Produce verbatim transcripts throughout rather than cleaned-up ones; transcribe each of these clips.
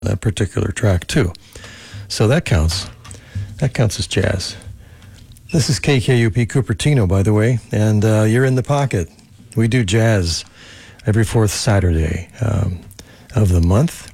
that particular track too. So that counts. That counts as jazz. This is K K U P Cupertino, by the way, and uh, you're in the pocket. We do jazz every fourth Saturday um, of the month.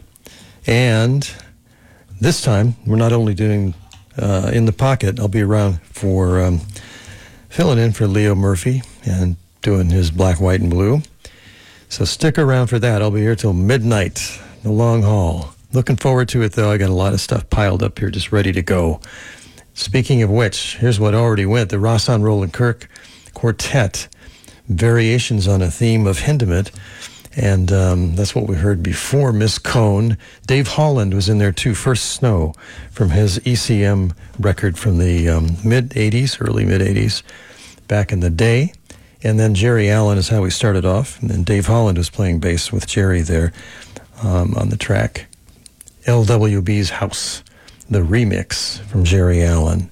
And this time, we're not only doing uh, in the pocket, I'll be around for um, filling in for Leo Murphy and doing his black, white, and blue. So stick around for that. I'll be here till midnight, the long haul. Looking forward to it, though. I got a lot of stuff piled up here just ready to go. Speaking of which, here's what already went. The Rahsaan Roland Kirk Quartet, variations on a theme of Hindemith. And um, that's what we heard before Miss Cone. Dave Holland was in there too, First Snow, from his E C M record from the um, mid-eighties, early mid-eighties, back in the day. And then Jerry Allen is how we started off. And then Dave Holland was playing bass with Jerry there um, on the track. L W B's House, the remix from Jerry Allen.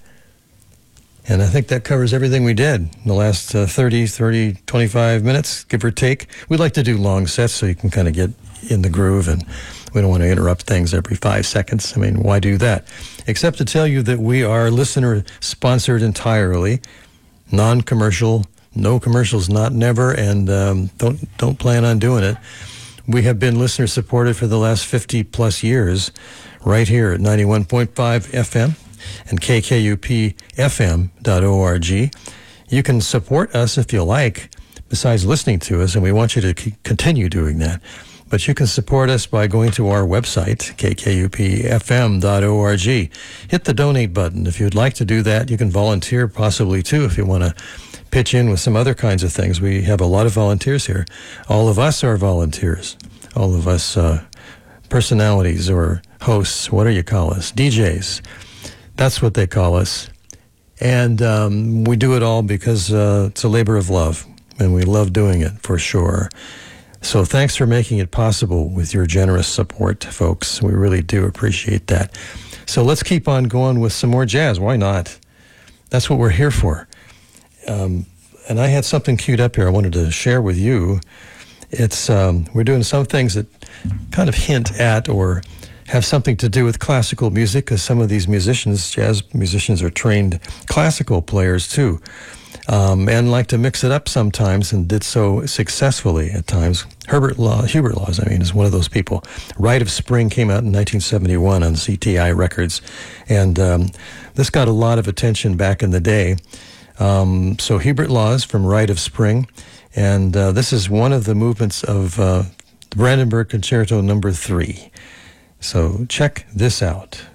And I think that covers everything we did in the last uh, thirty, thirty, twenty-five minutes, give or take. We like to do long sets so you can kind of get in the groove, and we don't want to interrupt things every five seconds. I mean, why do that? Except to tell you that we are listener-sponsored entirely, non-commercial, no commercials, not never, and um, don't don't plan on doing it. We have been listener-supported for the last fifty-plus years, right here at ninety-one point five F M and K K U P F M dot org. You can support us if you like, besides listening to us, and we want you to c- continue doing that. But you can support us by going to our website, K K U P F M dot org. Hit the donate button. If you'd like to do that, you can volunteer possibly too if you want to pitch in with some other kinds of things. We have a lot of volunteers here. All of us are volunteers. All of us uh, personalities or hosts, what do you call us? D Js. That's what they call us. And um, we do it all because uh, it's a labor of love, and we love doing it for sure. So thanks for making it possible with your generous support, folks. We really do appreciate that. So let's keep on going with some more jazz. Why not? That's what we're here for. Um, and I had something queued up here I wanted to share with you. It's um, we're doing some things that kind of hint at or have something to do with classical music, because some of these musicians, jazz musicians, are trained classical players too, um, and like to mix it up sometimes, and did so successfully at times. Herbert Law, Hubert Laws, I mean, is one of those people. Rite of Spring came out in nineteen seventy-one on C T I Records, and um, this got a lot of attention back in the day. Um, so Hubert Laws from Rite of Spring, and uh, this is one of the movements of uh, Brandenburg Concerto number three. So check this out.